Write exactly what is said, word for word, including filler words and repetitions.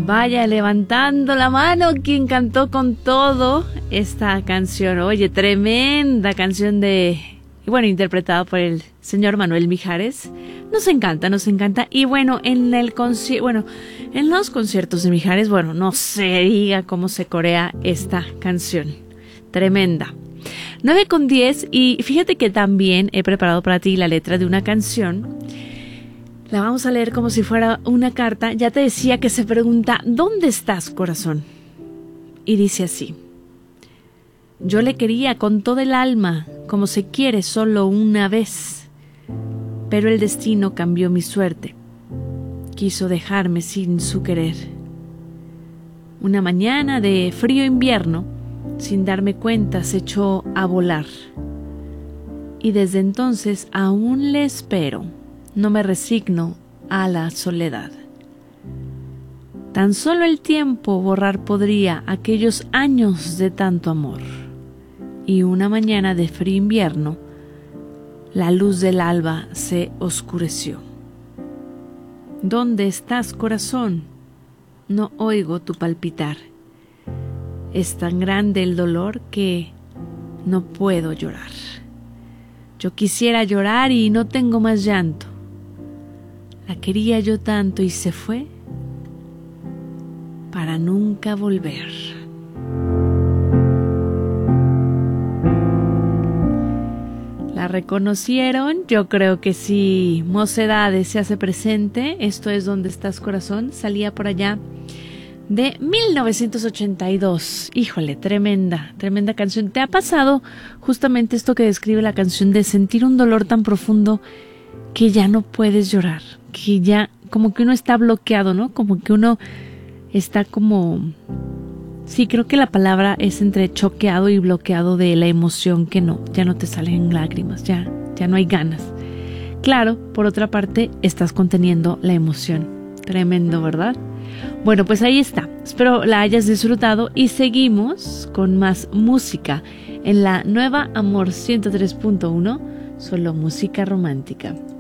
Vaya, levantando la mano quien cantó con todo esta canción. Oye, tremenda canción de... Y bueno, interpretada por el señor Manuel Mijares. Nos encanta, nos encanta. Y bueno, en el concierto, bueno, en los conciertos de Mijares, bueno, no se diga cómo se corea esta canción. Tremenda. nueve con diez, y fíjate que también he preparado para ti la letra de una canción. La vamos a leer como si fuera una carta. Ya te decía que se pregunta, ¿dónde estás, corazón? Y dice así: yo le quería con todo el alma, como se quiere solo una vez, pero el destino cambió mi suerte, quiso dejarme sin su querer. Una mañana de frío invierno, sin darme cuenta, se echó a volar, y desde entonces aún le espero, no me resigno a la soledad. Tan solo el tiempo borrar podría aquellos años de tanto amor. Y una mañana de frío invierno, la luz del alba se oscureció. ¿Dónde estás, corazón? No oigo tu palpitar. Es tan grande el dolor que no puedo llorar. Yo quisiera llorar y no tengo más llanto. La quería yo tanto y se fue para nunca volver. ¿La reconocieron? Yo creo que sí. Mocedades se hace presente. Esto es ¿Dónde estás, corazón? Salía por allá de mil novecientos ochenta y dos. Híjole, tremenda, tremenda canción. ¿Te ha pasado justamente esto que describe la canción, de sentir un dolor tan profundo que ya no puedes llorar? Que ya como que uno está bloqueado, ¿no? Como que uno está como... Sí, creo que la palabra es entre choqueado y bloqueado de la emoción, que no, ya no te salen lágrimas, ya, ya no hay ganas. Claro, por otra parte, estás conteniendo la emoción. Tremendo, ¿verdad? Bueno, pues ahí está. Espero la hayas disfrutado y seguimos con más música en la nueva Amor ciento tres punto uno, solo música romántica.